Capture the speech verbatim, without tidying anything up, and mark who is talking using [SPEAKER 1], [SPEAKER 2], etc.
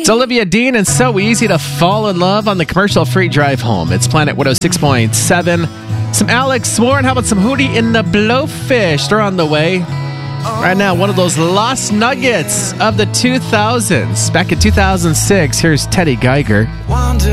[SPEAKER 1] Olivia Dean, and So Easy to Fall in Love on the commercial-free drive home. It's Planet one oh six point seven. Some Alex Warren. How about some Hootie in the Blowfish? They're on the way. Right now, one of those lost nuggets of the two thousands. Back in two thousand six, here's Teddy Geiger.